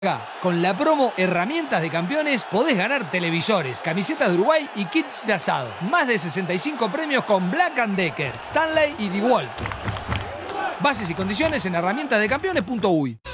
Con la promo Herramientas de Campeones podés ganar televisores, camisetas de Uruguay y kits de asado. Más de 65 premios con Black & Decker, Stanley y DeWalt. Bases y condiciones en herramientasdecampeones.uy.